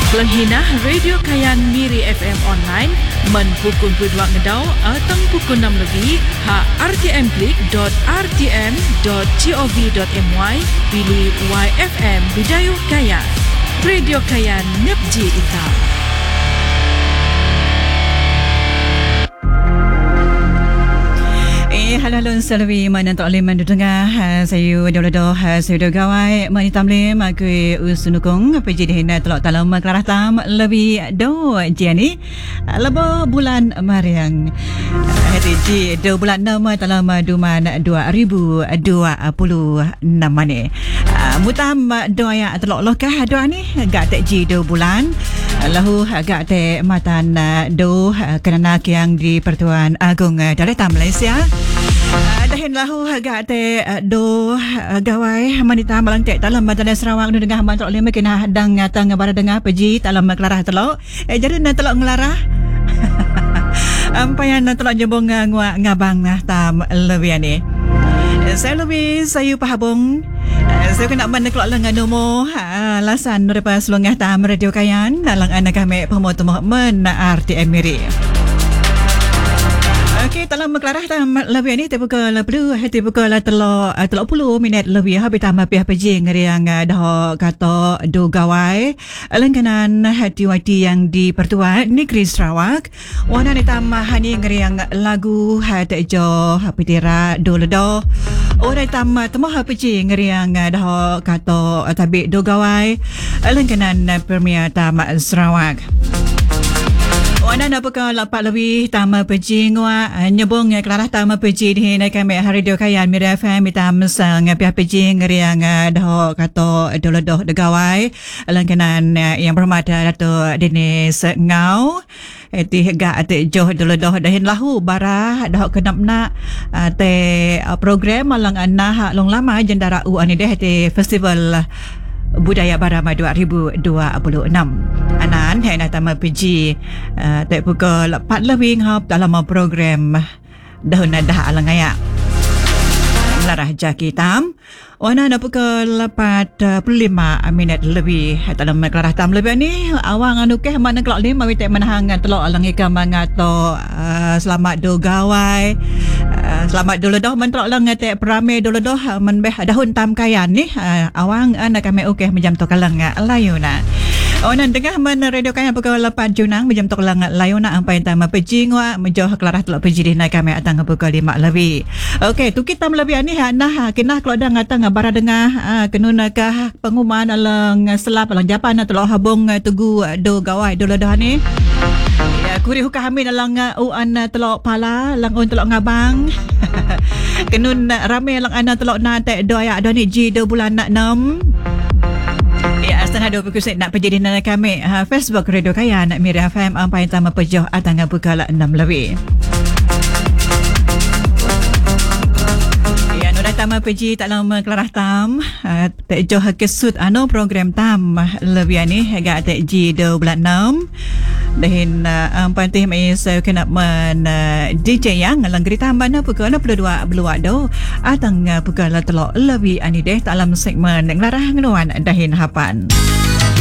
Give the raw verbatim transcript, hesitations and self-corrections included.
Pelenghinah Radio Kayan Miri F M online men pukul dua ngedau atau pukul enam lebih ha r t m klik dot r t m dot gov dot m y pilih Y F M Bidayuh Kayan. Radio Kayan Nepji Ita. Halo halo selawi mana tak boleh mendengar saya dodo saya do gawai mani tamlim aku usunukung apa jadi hena telok talam kelarah tam lebih do jani lebo bulan mariang hari ji do bulan enam talam duman dua ribu dua puluh enam ni mutam doa telok lokah doa ni gak tak ji do bulan lahu agak te matan do kerana yang di Pertuan Agong Daratan Malaysia. Dahin lahu agak te do gawai manita malang tek dalam Madana Sarawak nu dengar mantok lima kena hadang ngatang bara dengar peji dalam kelarah telok eh jadi na telok ngelarah ampayan na telok jebong ngwa ngabang tam lebih ni saya lebih saya pahabong saya kena mana kelak lengan nombor alasan daripada selongah tam Radio Kayan dalam anak kami pemotomoh men R T M Miri. Okey, dalam kelarah tam lebih ni terbuka lebih terbuka lah telok telok puluh minit lebih habis tambah pihak pejing yang dah kata do gawai langganan hati-hati yang di Pertuan Negeri Sarawak. Wana ni tambah hani yang lagu hati jo pitira do ledo. Orang tambah tambah pejing yang dah kata tabik do gawai langganan Premier Tam Sarawak. Wana nak buka lapak lebih tama pejing wa nyebong kelarah tama pejing di nak kami Radio Kayan Miri F M tam sang pihak pejing yang dah kata dolodoh degawai langganan yang bermata Dato' Dennis Ngau eti gak ati joh dolodoh dahin lahu bara dah kenap nak te program malang anah long lama jendara u ani deh te festival Budaya Barama dua ribu dua puluh enam. Anan hena tama piji uh, tak pukul empat lebih hap dalam program dahun dah alangaya. Larah jaki tam. Wana nak pukul empat puluh lima minit lebih dalam kelarah tam lebih ni awang anu keh mana kelak ni mawi tak menahang telok alang ikan mangato uh, selamat do gawai. Uh, selamat dulu dah mentrok lang ngate perame dulu dah menbeh dahun tam kayan ni uh, awang anak kami okey menjam to kalang layuna. Onan tengah men Radio Kayan pukul lapan junang menjam to kalang layuna ampai tam pejing wa menjoh kelarah telok peji nak kami atang pukul lima lebih. Okey tu kita lebih ni nah kena kalau dah ngatang bara dengar uh, kenunakah pengumuman alang selap alang Japan telok habong tugu do gawai dulu dah ni. Kuri hukah hamil lang uan telok pala lang un telok ngabang kenun ramai lang ana telok na te doya do ni ji do bulan nak enam ya asana do pikusit nak pejadi nak kami ha, Facebook Radio Kayan Miri F M ampai tama pejoh atang pukul enam lebih. Tama peji tak lama kelarah tam uh, tak joh kesut ano program tam lebih ni agak tak ji do bulan enam dahin um, pantih mai saya kena men uh, D J yang lang gerita mana pukul enam puluh dua beluak do atang uh, pukul telok lebih ani deh dalam segmen kelarah ngenuan dahin hapan.